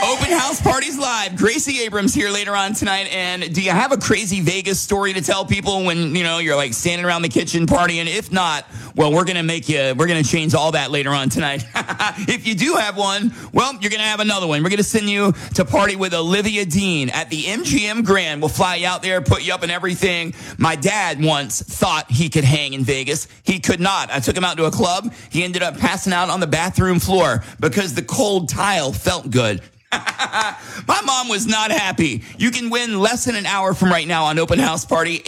Open house parties live. Gracie Abrams here later on tonight. And do you have a crazy Vegas story to tell people when, you're like standing around the kitchen partying? If not, well, we're going to change all that later on tonight. If you do have one, well, you're going to have another one. We're going to send you to party with Olivia Dean at the MGM Grand. We'll fly you out there, put you up in everything. My dad once thought he could hang in Vegas. He could not. I took him out to a club. He ended up passing out on the bathroom floor because the cold tile felt good. My mom was not happy. You can win less than an hour from right now on Open House Party.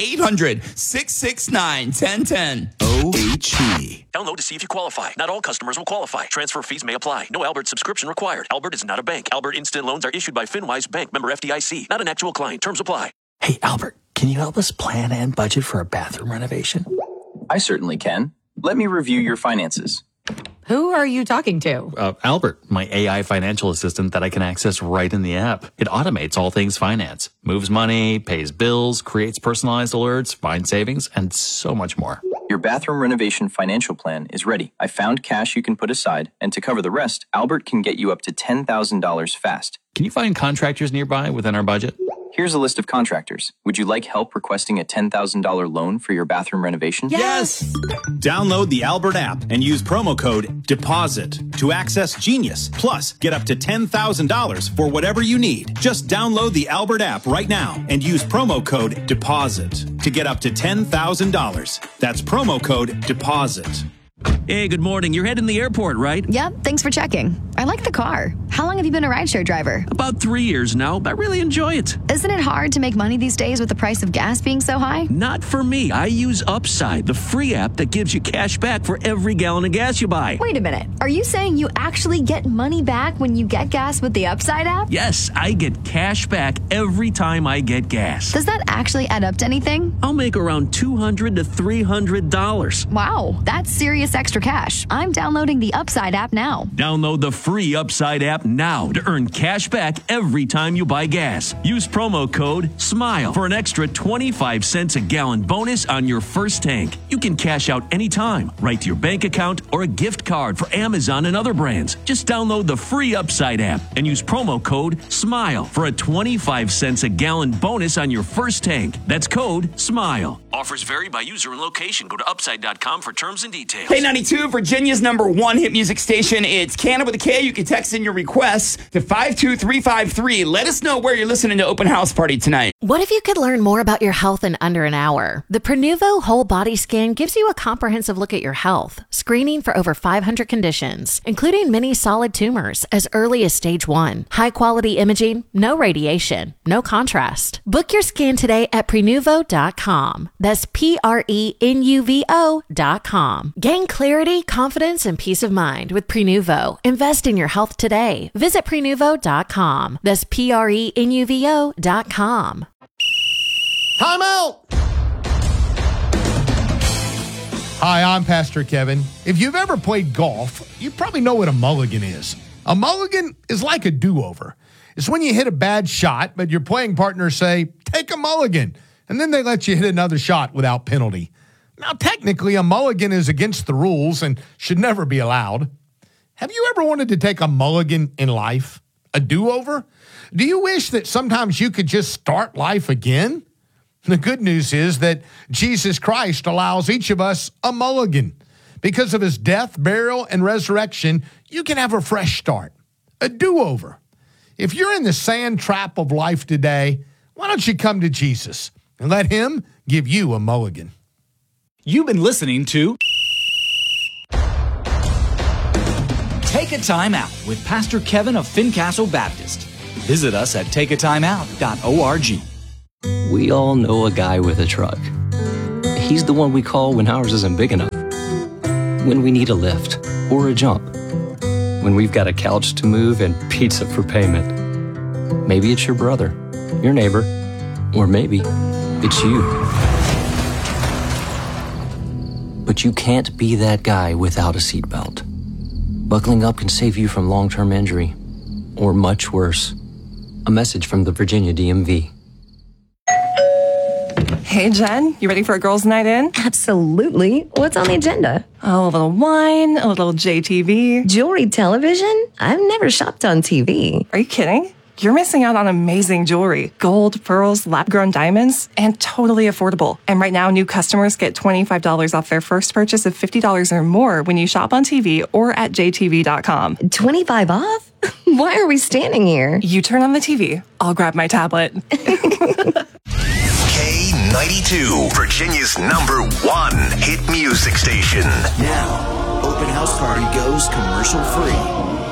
800-669-1010. OHE. Download to see if you qualify. Not all customers will qualify. Transfer fees may apply. No Albert subscription required. Albert is not a bank. Albert Instant Loans are issued by FinWise Bank, member FDIC. Not an actual client. Terms apply. Hey, Albert, can you help us plan and budget for a bathroom renovation? I certainly can. Let me review your finances. Who are you talking to? Albert, my AI financial assistant that I can access right in the app. It automates all things finance, moves money, pays bills, creates personalized alerts, finds savings, and so much more. Your bathroom renovation financial plan is ready. I found cash you can put aside, and to cover the rest, Albert can get you up to $10,000 fast. Can you find contractors nearby within our budget? Here's a list of contractors. Would you like help requesting a $10,000 loan for your bathroom renovation? Yes! Download the Albert app and use promo code DEPOSIT to access Genius. Plus, get up to $10,000 for whatever you need. Just download the Albert app right now and use promo code DEPOSIT to get up to $10,000. That's promo code DEPOSIT. Hey, good morning. You're heading to the airport, right? Yep, thanks for checking. I like the car. How long have you been a rideshare driver? About 3 years now. I really enjoy it. Isn't it hard to make money these days with the price of gas being so high? Not for me. I use Upside, the free app that gives you cash back for every gallon of gas you buy. Wait a minute. Are you saying you actually get money back when you get gas with the Upside app? Yes, I get cash back every time I get gas. Does that actually add up to anything? I'll make around $200 to $300. Wow, that's serious extra cash. I'm downloading the Upside app now. Download the free Upside app now to earn cash back every time you buy gas. Use promo code SMILE for an extra 25 cents a gallon bonus on your first tank. You can cash out anytime, right to your bank account or a gift card for Amazon and other brands. Just download the free Upside app and use promo code SMILE for a 25 cents a gallon bonus on your first tank. That's code SMILE. Offers vary by user and location. Go to upside.com for terms and details. K92, Virginia's #1 hit music station. It's Canada with a K. You can text in your requests to 52353. Let us know where you're listening to Open House Party tonight. What if you could learn more about your health in under an hour? The Prenuvo Whole Body Scan gives you a comprehensive look at your health, screening for over 500 conditions, including many solid tumors as early as stage 1. High-quality imaging, no radiation, no contrast. Book your scan today at Prenuvo.com. That's Prenuvo.com. Gain clarity, confidence, and peace of mind with Prenuvo. Invest in your health today. Visit Prenuvo.com. That's Prenuvo.com. Time out! Hi, I'm Pastor Kevin. If you've ever played golf, you probably know what a mulligan is. A mulligan is like a do-over. It's when you hit a bad shot, but your playing partners say, take a mulligan, and then they let you hit another shot without penalty. Now, technically, a mulligan is against the rules and should never be allowed. Have you ever wanted to take a mulligan in life? A do-over? Do you wish that sometimes you could just start life again? The good news is that Jesus Christ allows each of us a mulligan. Because of his death, burial, and resurrection, you can have a fresh start, a do-over. If you're in the sand trap of life today, why don't you come to Jesus and let him give you a mulligan? You've been listening to Take a Time Out with Pastor Kevin of Fincastle Baptist. Visit us at takeatimeout.org. We all know a guy with a truck. He's the one we call when ours isn't big enough. When we need a lift or a jump. When we've got a couch to move and pizza for payment. Maybe it's your brother, your neighbor, or maybe it's you. But you can't be that guy without a seatbelt. Buckling up can save you from long-term injury, or much worse. A message from the Virginia DMV. Hey, Jen, you ready for a girls' night in? Absolutely. What's on the agenda? Oh, a little wine, a little JTV. Jewelry television? I've never shopped on TV. Are you kidding? You're missing out on amazing jewelry. Gold, pearls, lab-grown diamonds, and totally affordable. And right now, new customers get $25 off their first purchase of $50 or more when you shop on TV or at jtv.com. 25 off? Why are we standing here? You turn on the TV. I'll grab my tablet. K92, Virginia's #1 hit music station. Now, Open House Party goes commercial free.